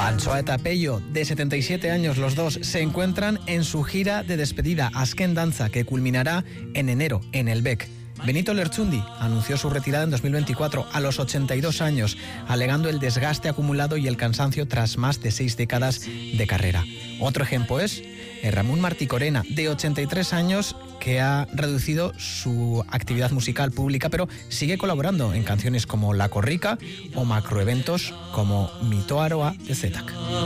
Antxoa eta Pello, de 77 años los dos, se encuentran en su gira de despedida, Azken Dantza, que culminará en enero, en el BEC. Benito Lertxundi anunció su retirada en 2024 a los 82 años, alegando el desgaste acumulado y el cansancio tras más de 6 décadas de carrera. Otro ejemplo es Ramón Martí Corena, de 83 años, que ha reducido su actividad musical pública, pero sigue colaborando en canciones como La Corrica o macroeventos como Mito Aroa de Zetac.